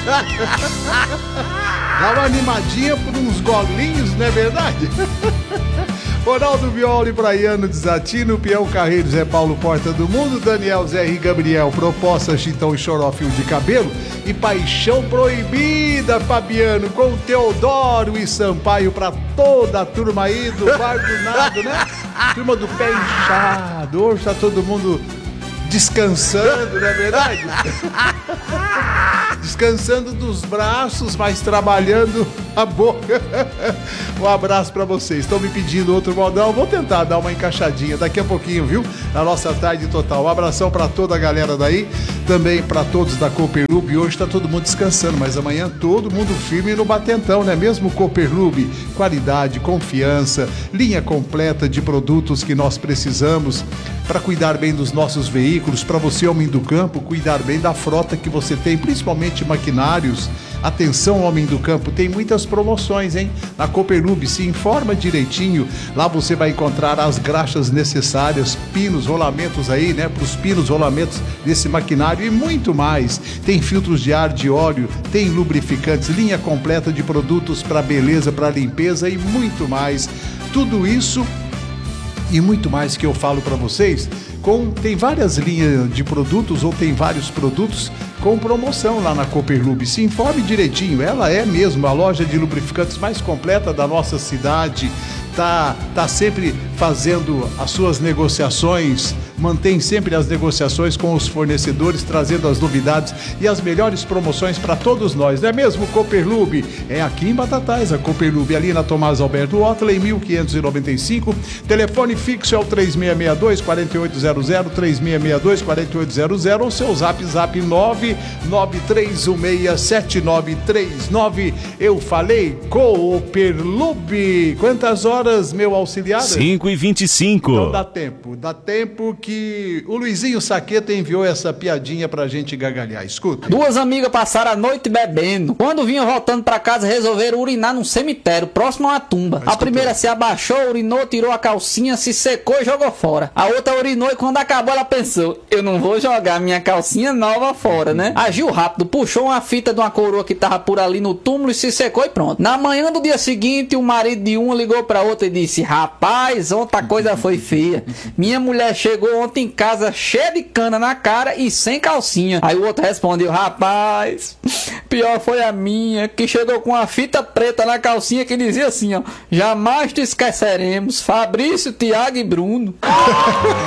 Dá uma animadinha por uns golinhos, não é verdade? Ronaldo Violi, Praiano Desatino, Peão Carreiro, Zé Paulo Porta do Mundo, Daniel, Zé e Gabriel, Proposta, Chitão e Choró, Fio de Cabelo e Paixão Proibida, Fabiano, com Teodoro e Sampaio pra toda a turma aí do Bar do Nado, né? Turma do pé inchado, hoje tá todo mundo descansando, não é verdade? Descansando dos braços, mas trabalhando a boca. Um abraço pra vocês. Estão me pedindo outro modal, vou tentar dar uma encaixadinha daqui a pouquinho, viu? Na nossa tarde total. Um abração pra toda a galera daí, também pra todos da Cooperlube. Hoje tá todo mundo descansando, mas amanhã todo mundo firme no batentão, né? Mesmo Cooperlube, qualidade, confiança, linha completa de produtos que nós precisamos para cuidar bem dos nossos veículos, para você, homem do campo, cuidar bem da frota que você tem, principalmente maquinários. Atenção, homem do campo, tem muitas promoções, hein? Na Cooperlube, se informa direitinho. Lá você vai encontrar as graxas necessárias, pinos, rolamentos aí, né? Para os pinos, rolamentos desse maquinário e muito mais. Tem filtros de ar, de óleo, tem lubrificantes, linha completa de produtos para beleza, para limpeza e muito mais. Tudo isso e muito mais que eu falo para vocês, tem várias linhas de produtos ou tem vários produtos com promoção lá na Cooperlube. Se informe direitinho, ela é mesmo a loja de lubrificantes mais completa da nossa cidade. Tá sempre fazendo as suas negociações, mantém sempre as negociações com os fornecedores, trazendo as novidades e as melhores promoções para todos nós, não é mesmo? Cooperlube é aqui em Batatais, a Cooperlube ali na Tomás Alberto Otley, 1595, telefone fixo é o 3662-4800, 3662-4800, ou seu zap 993167939. Eu falei Cooperlube. Quantas horas, meu auxiliar? 5h25. Então dá tempo que o Luizinho Saqueta enviou essa piadinha pra gente gargalhar. Escuta. Duas amigas passaram a noite bebendo. Quando vinham voltando pra casa, resolveram urinar num cemitério, próximo a uma tumba. A primeira se abaixou, urinou, tirou a calcinha, se secou e jogou fora. A outra urinou e quando acabou ela pensou, eu não vou jogar minha calcinha nova fora, né? Agiu rápido, puxou uma fita de uma coroa que tava por ali no túmulo e se secou e pronto. Na manhã do dia seguinte, o marido de uma ligou pra outra e disse, rapaz, ontem a coisa foi feia. Minha mulher chegou ontem em casa cheia de cana na cara e sem calcinha. Aí o outro respondeu, rapaz, pior foi a minha, que chegou com uma fita preta na calcinha que dizia assim, ó, jamais te esqueceremos, Fabrício, Tiago e Bruno.